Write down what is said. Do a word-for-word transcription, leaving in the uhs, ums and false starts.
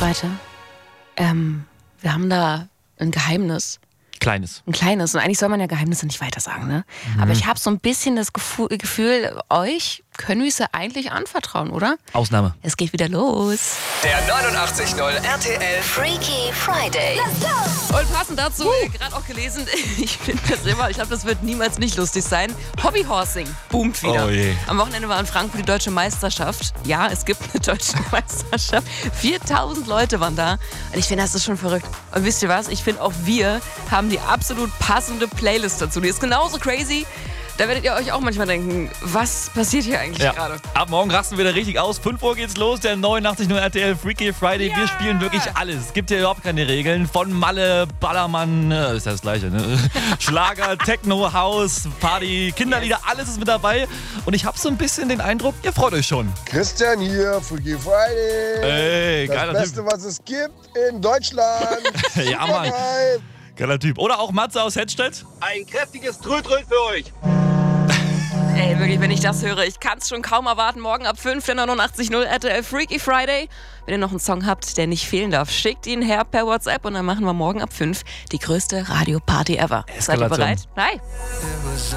weiter. Ähm, wir haben da ein Geheimnis. Kleines. Ein kleines. Und eigentlich soll man ja Geheimnisse nicht weiter sagen, ne? Mhm. Aber ich habe so ein bisschen das Gefühl, Gefühl, euch können wir es ja eigentlich anvertrauen, oder? Ausnahme. Es geht wieder los. Der neunundachtzig Komma null R T L Freaky Friday. Let's go! Und passend dazu, uh. gerade auch gelesen, ich finde das immer, ich glaube, das wird niemals nicht lustig sein. Hobbyhorsing boomt wieder. Oh je. Am Wochenende war in Frankfurt die Deutsche Meisterschaft. Ja, es gibt eine Deutsche Meisterschaft. viertausend Leute waren da. Und ich finde, das ist schon verrückt. Und wisst ihr was? Ich finde, auch wir haben die absolut passende Playlist dazu. Die ist genauso crazy. Da werdet ihr euch auch manchmal denken, was passiert hier eigentlich ja. gerade? Ab morgen rasten wir wieder richtig aus. fünf Uhr geht's los, der neunundachtzig Komma null R T L Freaky Friday. Ja. Wir spielen wirklich alles. Es gibt hier überhaupt keine Regeln. Von Malle, Ballermann, äh, ist ja das Gleiche, ne? Schlager, Techno, House, Party, Kinderlieder, yes. Alles ist mit dabei. Und ich habe so ein bisschen den Eindruck, ihr freut euch schon. Christian hier, Freaky Friday. Ey, das geiler Beste, Typ. was es gibt in Deutschland. Ja, Mann. Geil. Geiler Typ. Oder auch Matze aus Hedstedt. Ein kräftiges Trötröl für euch. Ey, wirklich, wenn ich das höre, ich kann es schon kaum erwarten. Morgen ab fünf, der neunundachtzig Komma null R T L Freaky Friday. Wenn ihr noch einen Song habt, der nicht fehlen darf, schickt ihn her per WhatsApp und dann machen wir morgen ab fünf die größte Radioparty ever. Seid ihr bereit? Hi!